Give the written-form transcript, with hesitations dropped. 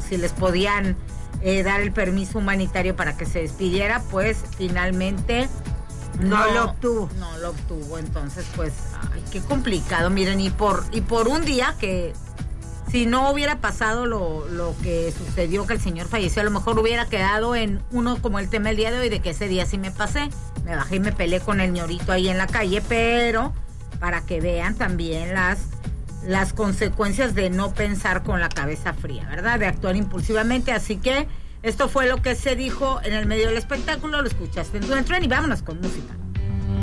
si les podían dar el permiso humanitario para que se despidiera, pues finalmente no lo obtuvo. No lo obtuvo, entonces pues, ay, qué complicado, miren, y por un día que si no hubiera pasado lo que sucedió, que el señor falleció, a lo mejor hubiera quedado en uno como el tema el día de hoy, de que ese día sí me pasé, me bajé y me peleé con el ñorito ahí en la calle, pero para que vean también las consecuencias de no pensar con la cabeza fría, ¿verdad? De actuar impulsivamente, así que esto fue lo que se dijo en el medio del espectáculo, lo escuchaste en tu tren y vámonos con música.